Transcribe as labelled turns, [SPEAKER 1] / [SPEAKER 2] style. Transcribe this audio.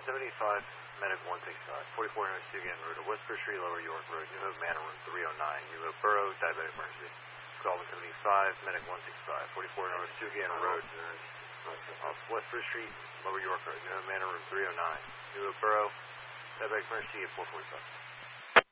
[SPEAKER 1] 175, medic 165, 4400 Stugan Road to Westford Street, Lower York Road, New Hope Manor Room 309, New Hope Borough, diabetic emergency. Call 175, medic 165, 4400 Stugan Road, off Westford Street, Lower York Road, New Hope Manor Room 309, New Hope Borough, diabetic emergency at 445.